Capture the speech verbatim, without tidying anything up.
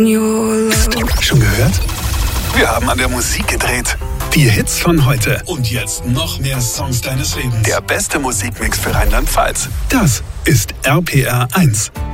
Psst, schon gehört? Wir haben an der Musik gedreht. Die Hits von heute. Und jetzt noch mehr Songs deines Lebens. Der beste Musikmix für Rheinland-Pfalz. Das ist R P R eins.